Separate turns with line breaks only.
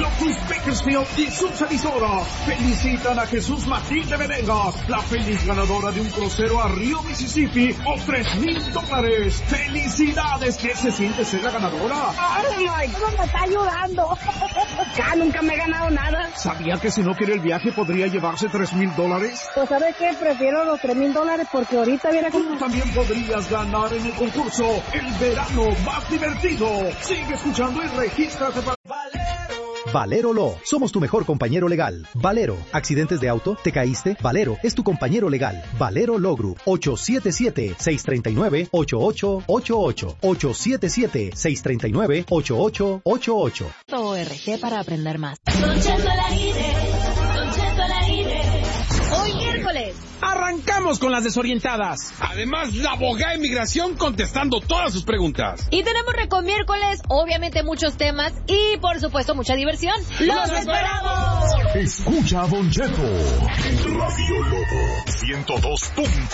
Locus Bakersfield y sus emisoras felicitan a Jesús Martín de Venegas, la feliz ganadora de un crucero a Río, Mississippi, o $3,000. ¡Felicidades! ¿Qué se siente ser la ganadora?
¡Ay, cómo me está ayudando! Ya nunca me he ganado nada.
¿Sabía que si no quiere el viaje podría llevarse $3,000?
Pues ¿sabes qué? Prefiero los $3,000 porque ahorita viene como...
Tú también podrías ganar en el concurso El Verano Más Divertido. Sigue escuchando y regístrate para...
Valero Law, somos tu mejor compañero legal. Valero, accidentes de auto, te caíste, Valero es tu compañero legal. Valero Law Group, 877-639-8888. 877-639-8888.
ORG para aprender más.
Don Cheto al aire, Don Cheto al aire.
Hoy miércoles.
Arrancamos con las desorientadas. Además, la abogada de inmigración contestando todas sus preguntas.
Y tenemos Recomiércoles, obviamente muchos temas y por supuesto mucha diversión. ¡Los esperamos!
Escucha a Don Cheto en Radio Lobo 102.9.